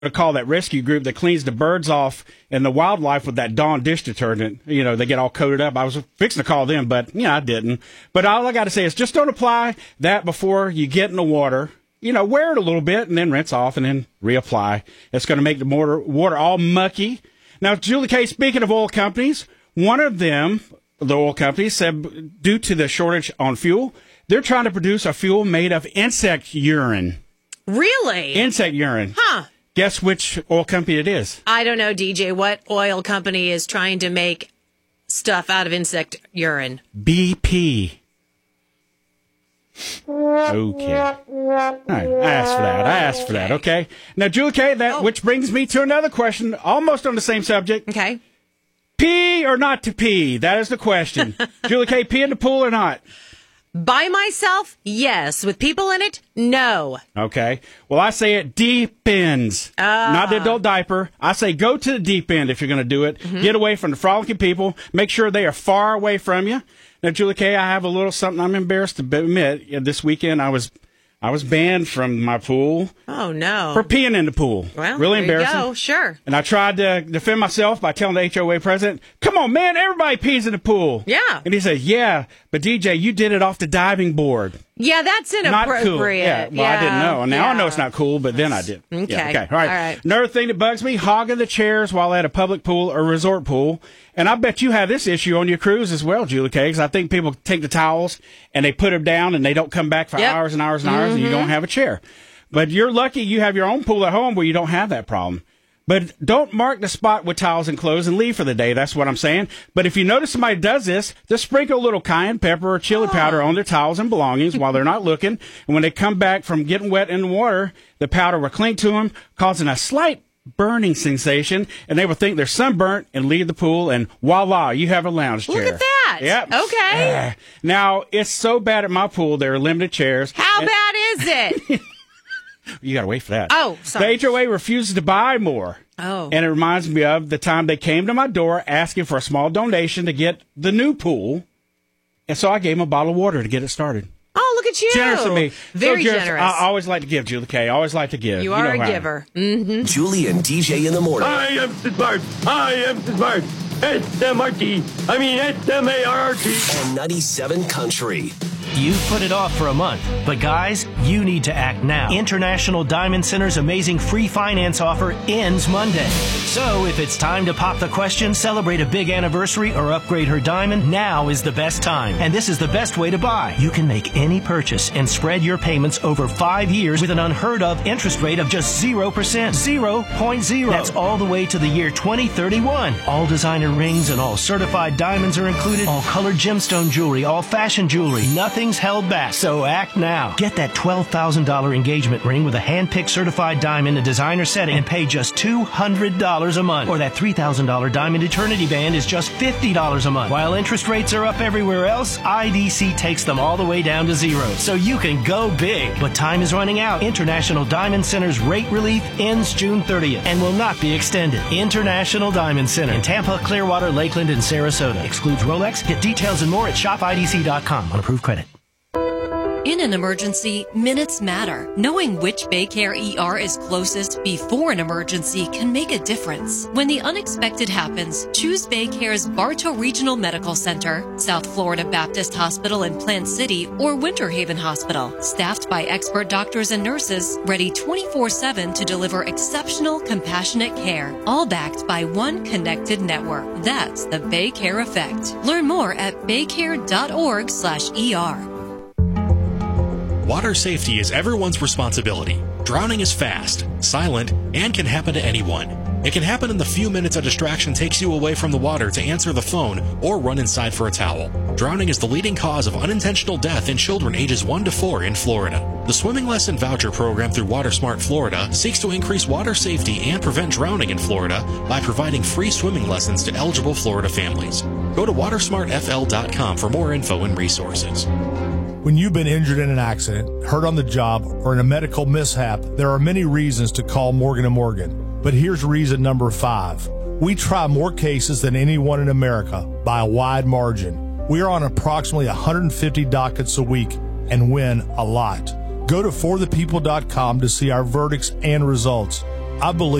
to call that rescue group that cleans the birds off and the wildlife with that Dawn dish detergent. You know, they get all coated up. I was fixing to call them, but, I didn't. But all I got to say is just don't apply that before you get in the water. Wear it a little bit and then rinse off and then reapply. It's going to make the water all mucky. Now, Julie K., speaking of oil companies, one of them, the oil companies, said due to the shortage on fuel, they're trying to produce a fuel made of insect urine. Really? Insect urine. Huh. Guess which oil company it is? I don't know, DJ. What oil company is trying to make stuff out of insect urine? BP. Okay. All right. I asked for that. Okay. Now, Julie K., which brings me to another question, almost on the same subject. Okay. Pee or not to pee? That is the question. Julie K., pee in the pool or not? By myself, yes. With people in it, no. Okay. Well, I say it deep ends. Not the adult diaper. I say go to the deep end if you're going to do it. Mm-hmm. Get away from the frolicking people. Make sure they are far away from you. Now, Julie K., I have a little something I'm embarrassed to admit. This weekend, I was banned from my pool. Oh, no. For peeing in the pool. Well, really embarrassing. Oh, sure. And I tried to defend myself by telling the HOA president, come on, man, everybody pees in the pool. Yeah. And he said, yeah, but DJ, you did it off the diving board. Yeah, that's inappropriate. Not cool. Yeah, well, I didn't know. Now I know it's not cool, but then I did. Okay. Yeah, okay. All right. Another thing that bugs me, hogging the chairs while at a public pool or resort pool. And I bet you have this issue on your cruise as well, Julie K., because I think people take the towels and they put them down and they don't come back for hours and hours and hours, and you don't have a chair. But you're lucky you have your own pool at home where you don't have that problem. But don't mark the spot with towels and clothes and leave for the day. That's what I'm saying. But if you notice somebody does this, just sprinkle a little cayenne pepper or chili powder on their towels and belongings while they're not looking. And when they come back from getting wet in the water, the powder will cling to them, causing a slight burning sensation, and they will think they're sunburnt and leave the pool, and voila, you have a lounge chair. Look at that. Yep. Okay. Now, it's so bad at my pool, there are limited chairs. How bad is it? You got to wait for that. Oh, sorry. The HOA refuses to buy more. Oh. And it reminds me of the time they came to my door asking for a small donation to get the new pool. And so I gave them a bottle of water to get it started. Oh, look at you. Generous of me. Very so generous. I always like to give, Julie K. I always like to give. You are a giver. Mm-hmm. Julie and DJ in the morning. I am smart. S-M-R-T. S-M-A-R-T. On 97 Country. You've put it off for a month, but guys, you need to act now. International Diamond Center's amazing free finance offer ends Monday. So if it's time to pop the question, celebrate a big anniversary, or upgrade her diamond, now is the best time. And this is the best way to buy. You can make any purchase and spread your payments over 5 years with an unheard of interest rate of just 0%. 0.0. That's all the way to the year 2031. All designer rings and all certified diamonds are included. All colored gemstone jewelry, all fashion jewelry. Nothing's held back, so act now. Get that $12,000 engagement ring with a hand-picked certified diamond and designer setting and pay just $200 a month. Or that $3,000 diamond eternity band is just $50 a month. While interest rates are up everywhere else, IDC takes them all the way down to zero, so you can go big. But time is running out. International Diamond Center's rate relief ends June 30th and will not be extended. International Diamond Center in Tampa, Clearwater, Lakeland, and Sarasota. Excludes Rolex. Get details and more at shopidc.com on approved credit. In an emergency, minutes matter. Knowing which Baycare ER is closest before an emergency can make a difference. When the unexpected happens, choose Baycare's Bartow Regional Medical Center, South Florida Baptist Hospital in Plant City, or Winter Haven Hospital. Staffed by expert doctors and nurses, ready 24/7 to deliver exceptional, compassionate care. All backed by one connected network. That's the Baycare effect. Learn more at baycare.org/ER. Water safety is everyone's responsibility. Drowning is fast, silent, and can happen to anyone. It can happen in the few minutes a distraction takes you away from the water to answer the phone or run inside for a towel. Drowning is the leading cause of unintentional death in children ages 1 to 4 in Florida. The Swimming Lesson Voucher Program through WaterSmart Florida seeks to increase water safety and prevent drowning in Florida by providing free swimming lessons to eligible Florida families. Go to watersmartfl.com for more info and resources. When you've been injured in an accident, hurt on the job, or in a medical mishap, there are many reasons to call Morgan & Morgan. But here's reason number 5. We try more cases than anyone in America by a wide margin. We are on approximately 150 dockets a week and win a lot. Go to forthepeople.com to see our verdicts and results. I believe